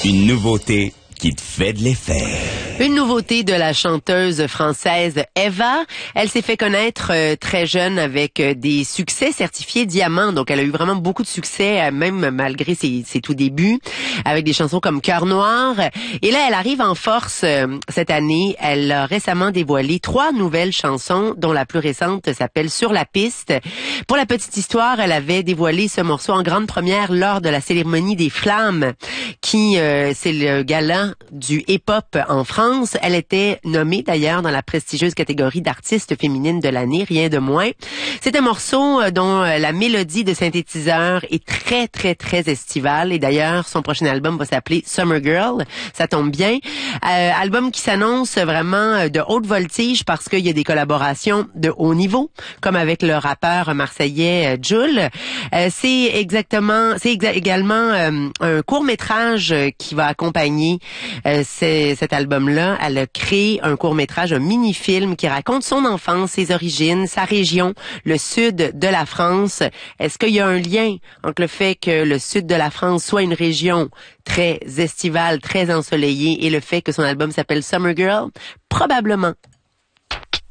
Une nouveauté qui te fait de l'effet. Une nouveauté de la chanteuse française Eva. Elle s'est fait connaître très jeune avec des succès certifiés diamant. Donc, elle a eu vraiment beaucoup de succès, même malgré ses tout débuts, avec des chansons comme Cœur Noir. Et là, elle arrive en force cette année. Elle a récemment dévoilé 3 nouvelles chansons, dont la plus récente s'appelle Sur la piste. Pour la petite histoire, elle avait dévoilé ce morceau en grande première lors de la cérémonie des Flammes, qui c'est le gala du hip-hop en France. Elle était nommée d'ailleurs dans la prestigieuse catégorie d'artiste féminine de l'année, rien de moins. C'est un morceau dont la mélodie de synthétiseur est très, très, très estivale. Et d'ailleurs, son prochain album va s'appeler Summer Girl. Ça tombe bien. Album qui s'annonce vraiment de haute voltige parce qu'il y a des collaborations de haut niveau, comme avec le rappeur marseillais Jul. C'est également un court-métrage qui va accompagner cet album-là. Elle a créé un court-métrage, un mini-film qui raconte son enfance, ses origines, sa région, le sud de la France. Est-ce qu'il y a un lien entre le fait que le sud de la France soit une région très estivale, très ensoleillée, et le fait que son album s'appelle Summer Girl? Probablement.